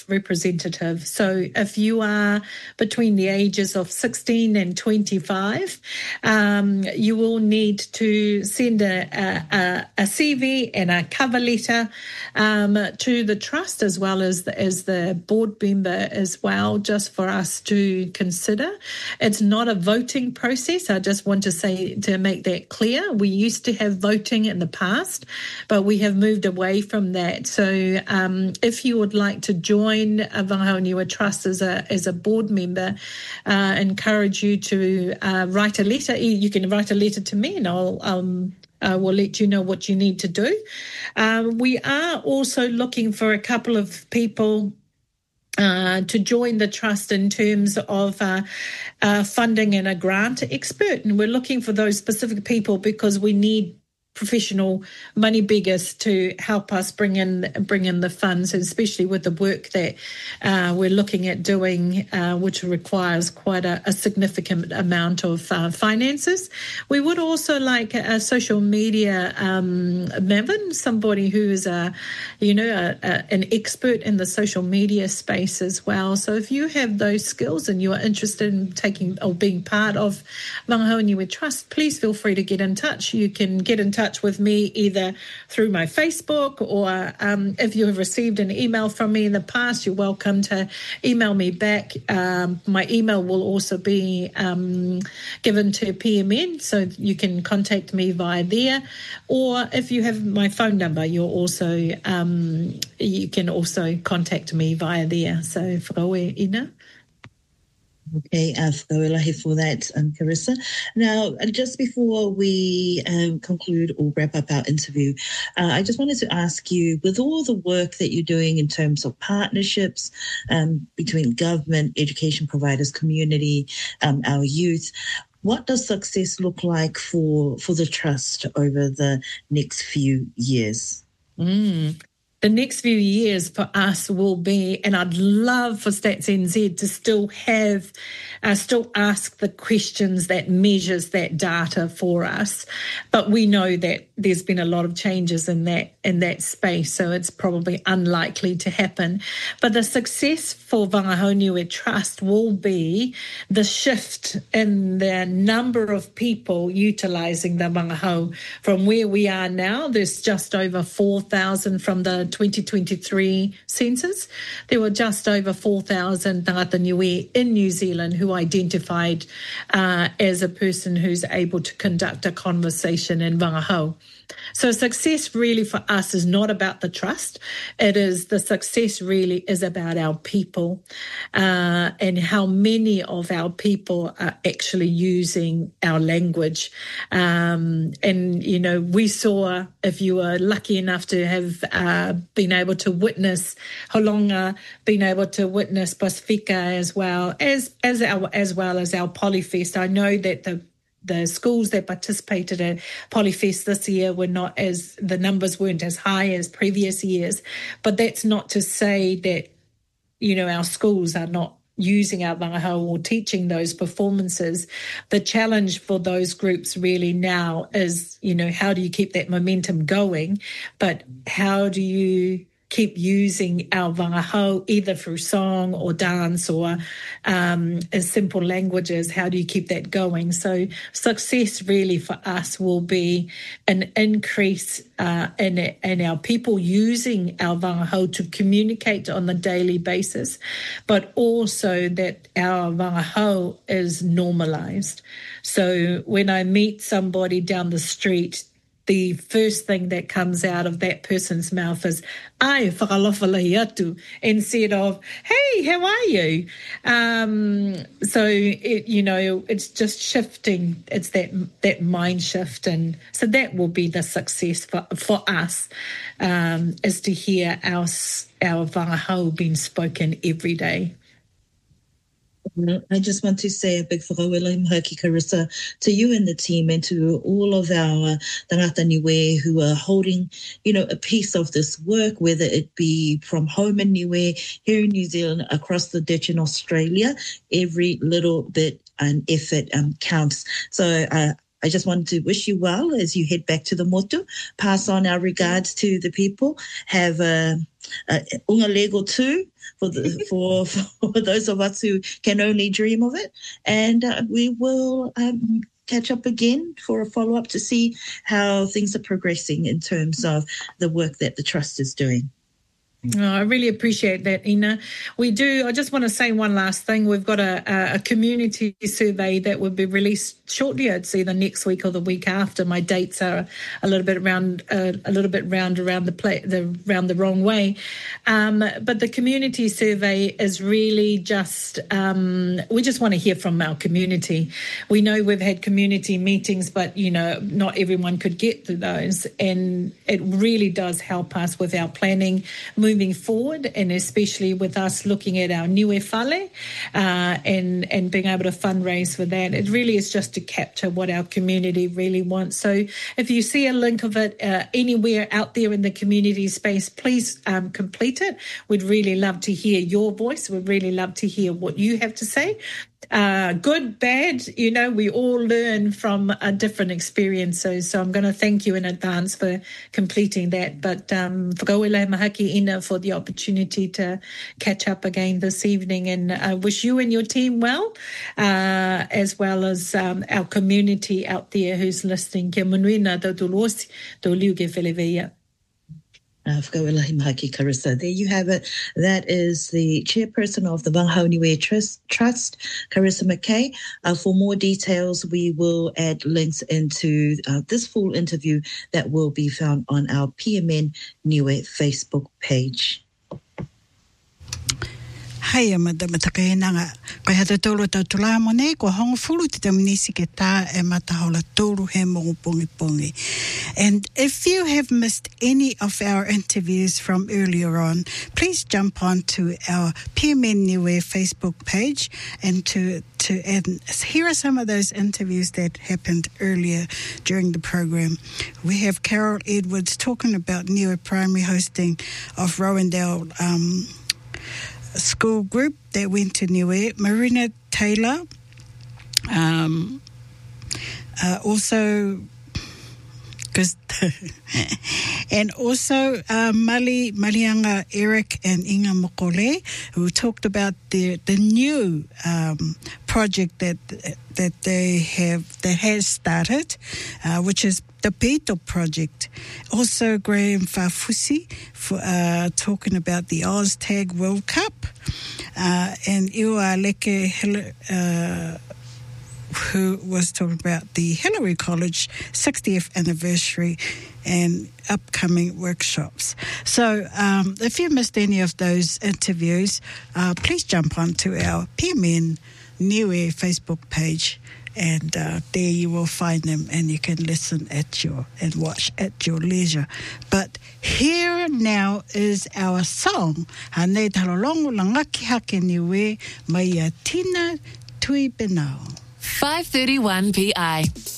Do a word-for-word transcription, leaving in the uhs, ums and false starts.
representative. So if you are between the ages of sixteen and twenty-five, um, you will need to send a, a, a C V and a cover letter um, to the trust, as well as the, as the board member as well, just for us to consider. It's not a voting process. I just want to say, to make that clear, we used to have voting in the past, but we have moved away from that. So um, if you would like to join a Whangahoaniua Trust as a as a board member, uh, encourage you to uh, write a letter. You can write a letter to me, and I'll um, uh, will let you know what you need to do. Um, we are also looking for a couple of people Uh, to join the trust in terms of uh, uh, funding and a grant expert. And we're looking for those specific people because we need professional money beggars to help us bring in bring in the funds, especially with the work that uh, we're looking at doing, uh, which requires quite a, a significant amount of uh, finances. We would also like a, a social media um, maven, somebody who is a, you know, a, a, an expert in the social media space as well. So if you have those skills and you are interested in taking or being part of Whangahoaniua Trust, please feel free to get in touch. You can get in touch with me either through my Facebook, or um, if you have received an email from me in the past, you're welcome to email me back. Um, my email will also be um, given to P M N, so you can contact me via there. Or if you have my phone number, you're also um, you can also contact me via there. So whakaue ina. Okay, uh, whakawelahi for that, um, Carissa. Now, uh, just before we um, conclude or wrap up our interview, uh, I just wanted to ask you, with all the work that you're doing in terms of partnerships um, between government, education providers, community, um, our youth, what does success look like for, for the Trust over the next few years? Mm. The next few years for us will be, and I'd love for Stats N Z to still have, uh, still ask the questions that measures that data for us. But we know that there's been a lot of changes in that in that space, so it's probably unlikely to happen. But the success for Whangahoaniua Trust will be the shift in the number of people utilising the wangahau from where we are now. There's just over four thousand from the twenty twenty-three census. There were just over four thousand tangata niue in New Zealand who identified uh, as a person who's able to conduct a conversation in wangahau. So success really for us is not about the trust. It is the success really is about our people uh, and how many of our people are actually using our language. Um, and, you know, we saw, if you were lucky enough to have uh, been able to witness Holonga, been able to witness Pasifika as well as, as, our, as well as our Polyfest. I know that the The schools that participated at Polyfest this year were not as, the numbers weren't as high as previous years, but that's not to say that, you know, our schools are not using our wangahau or teaching those performances. The challenge for those groups really now is, you know, how do you keep that momentum going, but how do you keep using our wangahau either through song or dance or um, as simple languages? How do you keep that going? So success really for us will be an increase uh, in, in our people using our wangahau to communicate on a daily basis, but also that our wangahau is normalised. So when I meet somebody down the street, the first thing that comes out of that person's mouth is "ai whakalofalahi atu," instead of "hey, how are you?" Um, so it, you know, it's just shifting. It's that that mind shift, and so that will be the success for for us, um, is to hear our our wangahau being spoken every day. I just want to say a big whakawela mahaki, Carissa, to you and the team and to all of our tangata niue who are holding, you know, a piece of this work, whether it be from home in Niue, here in New Zealand, across the ditch in Australia. Every little bit and effort um, counts. So uh, I just wanted to wish you well as you head back to the motu. Pass on our regards to the people. Have a, a unga lego too for, the, for for those of us who can only dream of it. And uh, we will um, catch up again for a follow-up to see how things are progressing in terms of the work that the Trust is doing. Oh, I really appreciate that, Ina. We do. I just want to say one last thing. We've got a, a community survey that will be released shortly. It's either next week or the week after. My dates are a little bit around, uh, a little bit round around the play, the round the wrong way. Um, but the community survey is really just. Um, we just want to hear from our community. We know we've had community meetings, but you know, not everyone could get to those, and it really does help us with our planning moving forward, and especially with us looking at our Niue Whale uh, and, and being able to fundraise for that. It really is just to capture what our community really wants. So if you see a link of it uh, anywhere out there in the community space, please um, complete it. We'd really love to hear your voice. We'd really love to hear what you have to say. Uh, good, bad, you know, we all learn from uh, different experiences. So I'm going to thank you in advance for completing that. But um, whakauela mahaki ina for the opportunity to catch up again this evening, and I uh, wish you and your team well, uh, as well as um, our community out there who's listening. Kia manuina tau tuluosi, tau liu ke wheleweia. Uh, Carissa. There you have it. That is the chairperson of the Wangahau Niue Trust, Trust, Carissa McKay. Uh, for more details, we will add links into uh, this full interview that will be found on our P M N Niue Facebook page. Hai mata mata kai nanga kai hata tolo tau tula mone ko hongo fulu te taminisi ke ta e mata hola tolu he mo pongi pongi. And if you have missed any of our interviews from earlier on, please jump on to our P M N Niue Facebook page and to to and here are some of those interviews that happened earlier during the program. We have Carol Edwards talking about Niue Primary hosting of Rowendale um school group that went to Niue. Marina Taylor, um, uh, also, cause and also uh, Mali Malianga Eric and Inga Mokole, who talked about the the new um, project that that they have that has started, uh, which is the Peto Project. Also Graham Fafusi for uh, talking about the OzTag World Cup, uh, and Iwa Leke uh, who was talking about the Hillary College sixtieth anniversary and upcoming workshops. So um, if you missed any of those interviews, uh, please jump onto our P M N Niue Facebook page, and uh, there you will find them, and you can listen at your and watch at your leisure. But here now is our song. Hanei talolongo langaki hake niue mai a tina tui benao. five thirty-one P I